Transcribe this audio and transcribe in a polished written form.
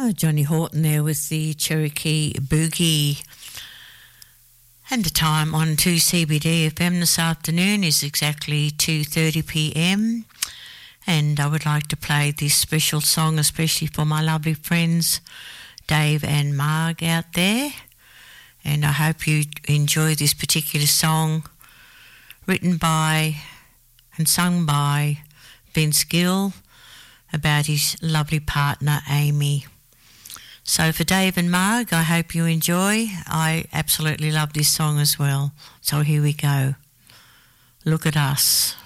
Johnny Horton there with the Cherokee Boogie. And the time on 2CBD FM this afternoon is exactly 2:30pm. And I would like to play this special song, especially for my lovely friends Dave and Marg out there. And I hope you enjoy this particular song, written by and sung by Vince Gill, about his lovely partner Amy. So for Dave and Marg, I hope you enjoy. I absolutely love this song as well. So here we go. Look at us.